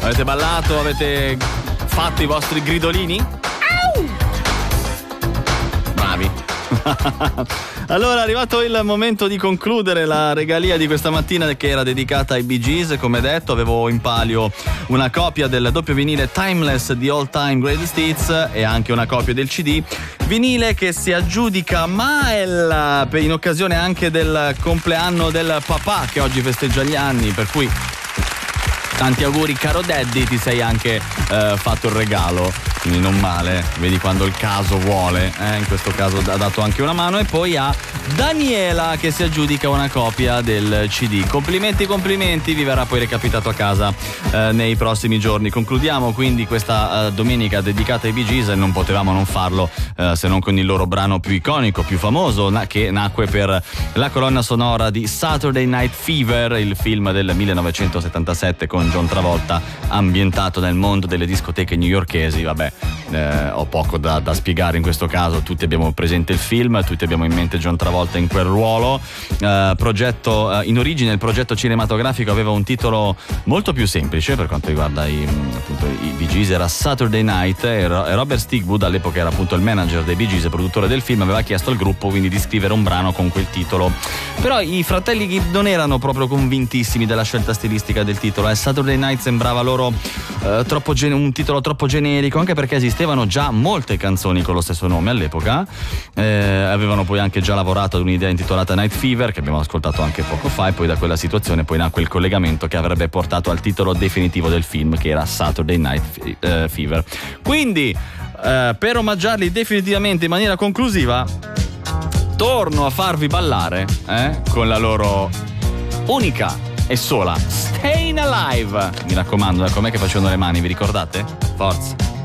Avete ballato? Avete fatto i vostri gridolini? Bravi. Allora è arrivato il momento di concludere la regalia di questa mattina, che era dedicata ai Bee Gees. Come detto, avevo in palio una copia del doppio vinile Timeless di All Time Greatest Hits e anche una copia del CD vinile che si aggiudica Mael in occasione anche del compleanno del papà, che oggi festeggia gli anni, per cui tanti auguri caro Daddy, ti sei anche fatto il regalo, quindi non male, vedi quando il caso vuole, in questo caso ha dato anche una mano. E poi a Daniela che si aggiudica una copia del CD. Complimenti, vi verrà poi recapitato a casa nei prossimi giorni. Concludiamo quindi questa domenica dedicata ai Bee Gees, e non potevamo non farlo se non con il loro brano più iconico, più famoso, che nacque per la colonna sonora di Saturday Night Fever, il film del 1977 con John Travolta, ambientato nel mondo delle discoteche newyorkesi. Vabbè, ho poco da spiegare in questo caso, tutti abbiamo presente il film, tutti abbiamo in mente John Travolta in quel ruolo. Progetto in origine, il progetto cinematografico aveva un titolo molto più semplice per quanto riguarda i Bee Gees, era Saturday Night, e Robert Stigwood, all'epoca era appunto il manager dei Bee Gees e produttore del film, aveva chiesto al gruppo quindi di scrivere un brano con quel titolo. Però i fratelli Gibb non erano proprio convintissimi della scelta stilistica del titolo, Saturday Night sembrava loro un titolo troppo generico, anche perché esistevano già molte canzoni con lo stesso nome all'epoca. Avevano poi anche già lavorato ad un'idea intitolata Night Fever, che abbiamo ascoltato anche poco fa, e poi da quella situazione poi nacque il collegamento che avrebbe portato al titolo definitivo del film, che era Saturday Night Fever. Quindi per omaggiarli definitivamente in maniera conclusiva, torno a farvi ballare con la loro unica e sola Stayin' Alive. Mi raccomando, com'è che facevano le mani, vi ricordate? Forza.